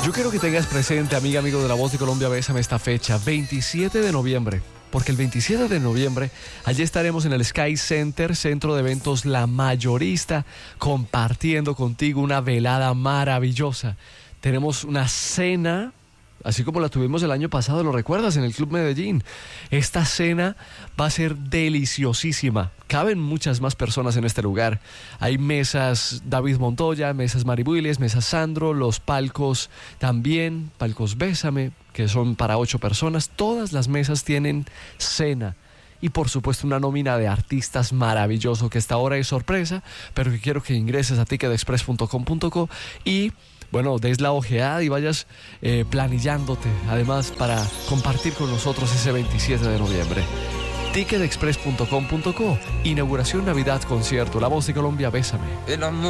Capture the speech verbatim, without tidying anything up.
Yo quiero que tengas presente, amiga, amigo de La Voz de Colombia, bésame esta fecha, veintisiete de noviembre. Porque el veintisiete de noviembre, allí estaremos en el Sky Center, centro de eventos La Mayorista, compartiendo contigo una velada maravillosa. Tenemos una cena, así como la tuvimos el año pasado, ¿lo recuerdas? En el Club Medellín. Esta cena va a ser deliciosísima. Caben muchas más personas en este lugar. Hay mesas David Montoya, mesas Maribuiles, mesas Sandro, los palcos también, palcos Bésame, que son para ocho personas. Todas las mesas tienen cena. Y por supuesto una nómina de artistas maravilloso, que esta hora es sorpresa, pero que quiero que ingreses a ticket express punto com punto co y bueno, des la ojeada y vayas eh, planillándote, además, para compartir con nosotros ese veintisiete de noviembre. ticket express punto com punto co, inauguración Navidad concierto, La Voz de Colombia, bésame.